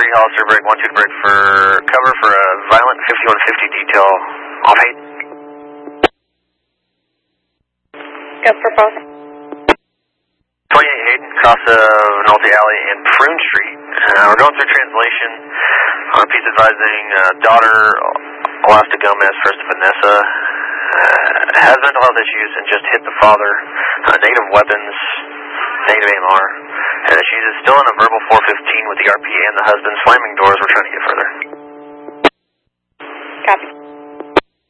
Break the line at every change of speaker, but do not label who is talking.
Hollister, break 1-2 to break for cover for a violent 5150 detail off Hayden.
Go for both.
28 Hayden, cross of Nolte Alley and Prune Street. We're going through translation on a piece advising daughter Elastic Gomez, first of Vanessa, has mental health issues and just hit the father, negative weapons, negative AMR, and she's still in a verbal 415 with the RP and the husband slamming doors. We're trying to get further.
Copy.